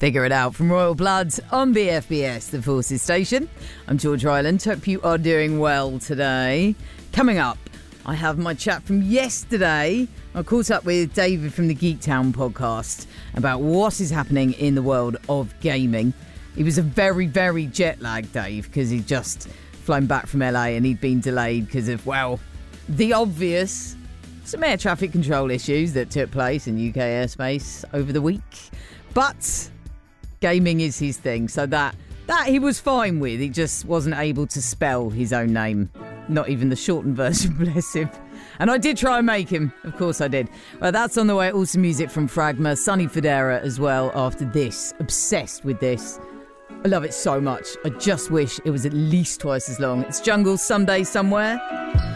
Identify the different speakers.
Speaker 1: Figure It Out from Royal Blood on BFBS, the Forces Station. I'm George Ryland. Hope you are doing well today. Coming up, I have my chat from yesterday. I caught up with David from the Geek Town podcast about what is happening in the world of gaming. He was a very, very jet-lagged Dave because he'd just flown back from LA and he'd been delayed because of, well, the obvious, some air traffic control issues that took place in UK airspace over the week. But gaming is his thing, so that he was fine with. He just wasn't able to spell his own name. Not even the shortened version, bless him. And I did try and make him. Of course I did. Well, that's on the way. Also music from Fragma, Sonny Fodera as well after this. Obsessed with this. I love it so much. I just wish it was at least twice as long. It's Jungle Someday Somewhere.